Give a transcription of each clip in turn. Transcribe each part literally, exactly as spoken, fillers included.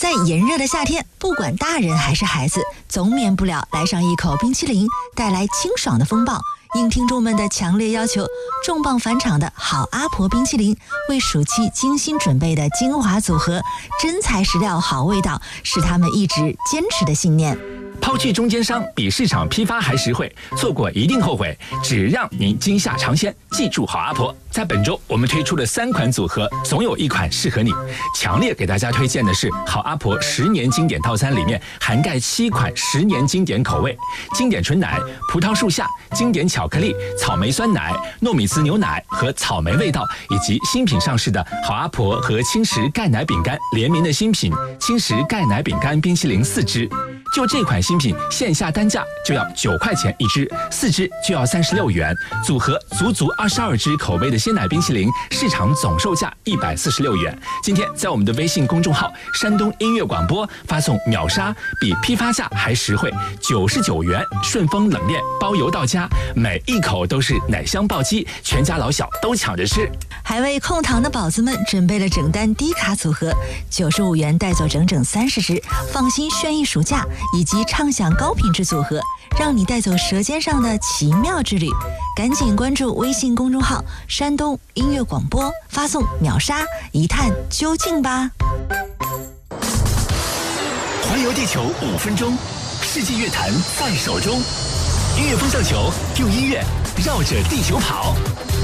在炎热的夏天，不管大人还是孩子，总免不了来上一口冰淇淋，带来清爽的风暴。应听众们的强烈要求，重磅返场的好阿婆冰淇淋，为暑期精心准备的精华组合，真材实料好味道，是他们一直坚持的信念。 抛去中间商，比市场批发还实惠，错过一定后悔。只让您今夏尝鲜，记住好阿婆。在本周我们推出了三款组合，总有一款适合你。强烈给大家推荐的是好阿婆十年经典套餐，里面涵盖七款十年经典口味：经典纯奶、葡萄树下、经典巧克力、草莓酸奶、糯米糍牛奶和草莓味道，以及新品上市的好阿婆和轻食钙奶饼干联名的新品轻食钙奶饼干冰淇淋四支。就这款新品，线下单价就要九块钱一支，四支就要三十六元，组合足足二十二支口味的鲜奶冰淇淋，市场总售价一百四十六元。今天在我们的微信公众号“山东音乐广播”发送秒杀，比批发价还实惠，九十九元，顺丰冷链包邮到家，每一口都是奶香暴击，全家老小都抢着吃。 还为控糖的宝子们准备了整单低卡组合，九十五元带走整整三十支，放心炫逸暑假，以及畅享高品质组合，让你带走舌尖上的奇妙之旅。赶紧关注微信公众号“山东音乐广播”，发送秒杀一探究竟吧。 环游地球五分钟，世纪乐坛在手中。音乐风向球，用音乐绕着地球跑。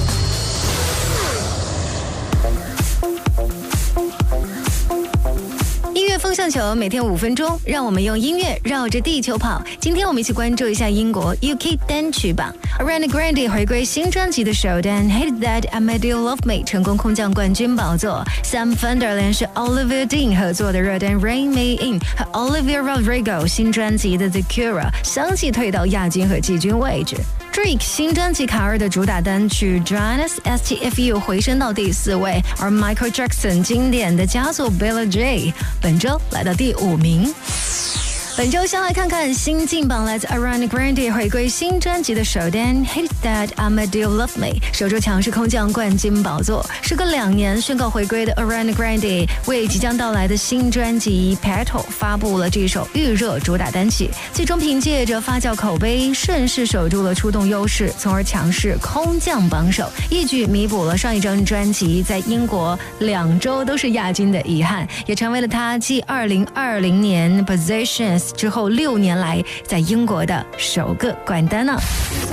音乐风向球每天五分钟，让我们用音乐绕着地球跑。今天我们一起关注一下英国 U K 单曲榜。Ariana Grande 回归新专辑的首单 Hate That I Made You Love Me 成功空降冠军宝座。Sam Fender 连是 Olivia Dean 合作的热单 Rain Me In 和 Olivia Rodrigo 新专辑的 The Cure 相继退到亚军和季军位置。Drake 新专辑卡尔的主打单曲 Dryness S T F U 回升到第四位，而 Michael Jackson 经典的佳作 Bella J 本周来到第五名。本周先来看看新进榜，来自 Ariana Grande 回归新专辑的首单 Hate That I Made You Love Me 首周强势空降冠军宝座。时隔两年宣告回归的 Ariana Grande 为即将到来的新专辑 Petal 发布了这首预热主打单曲，最终凭借着发酵口碑顺势守住了出动优势，从而强势空降榜首，一举弥补了上一张专辑在英国两周都是亚军的遗憾，也成为了他继二零二零年 Positions之后六年来在英国的首个冠单呢。